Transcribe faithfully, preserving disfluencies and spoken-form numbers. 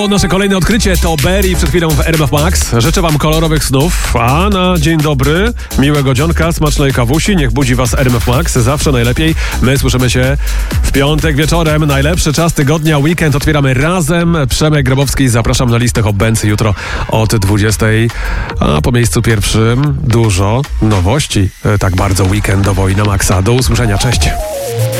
Nasze kolejne odkrycie to Berry przed chwilą w R M F Max. Życzę wam kolorowych snów, a na dzień dobry, miłego dzionka, smacznej kawusi. Niech budzi was R M F Max, zawsze najlepiej. My słyszymy się w piątek wieczorem. Najlepszy czas tygodnia, weekend otwieramy razem. Przemek Grabowski, zapraszam na listę Hot Benz jutro od dwudziestej. A po miejscu pierwszym dużo nowości, tak bardzo weekendowo i na maksa. Do usłyszenia, cześć.